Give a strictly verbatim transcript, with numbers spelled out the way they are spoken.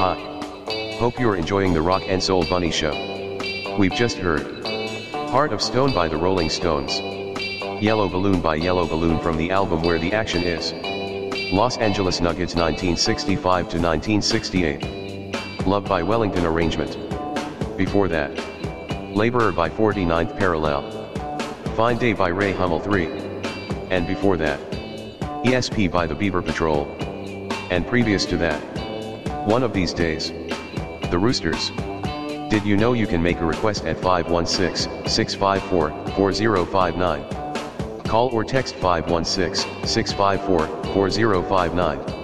Hi. Hope you're enjoying the Rock and Soul Bunny Show. We've just heard Heart of Stone by the Rolling Stones, Yellow Balloon by Yellow Balloon from the album Where the Action Is, Los Angeles Nuggets nineteen sixty-five to nineteen sixty-eight, Love by Wellington Arrangement. Before that, Laborer by forty-ninth Parallel, Fine Day by Ray Hummel three, and before that, E S P by the Beaver Patrol, and previous to that, One of These Days, The Roosters. Did you know you can make a request at five one six, six five four, four zero five nine? Call or text five one six, six five four, four zero five nine.